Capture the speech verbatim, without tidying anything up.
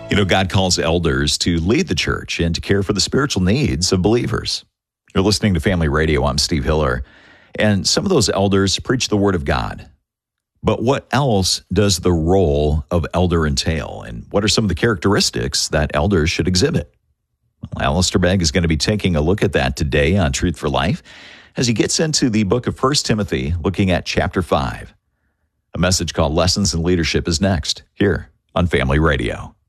You know, God calls elders to lead the church and to care for the spiritual needs of believers. You're listening to Family Radio. I'm Steve Hiller. And some of those elders preach the Word of God. But what else does the role of elder entail? And what are some of the characteristics that elders should exhibit? Well, Alistair Begg is going to be taking a look at that today on Truth for Life as he gets into the book of First Timothy, looking at chapter five. A message called Lessons in Leadership is next, here on Family Radio.